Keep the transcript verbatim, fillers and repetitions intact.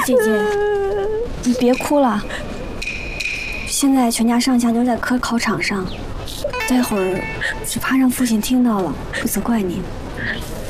姐姐，你别哭了。现在全家上下都在科考场上，待会儿只怕让父亲听到了，不责怪你。